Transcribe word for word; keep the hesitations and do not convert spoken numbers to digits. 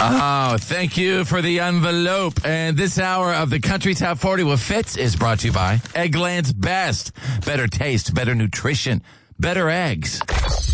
Oh, thank you for the envelope. And this hour of the Country Top forty with Fitz is brought to you by Eggland's Best. Better taste, better nutrition, better eggs.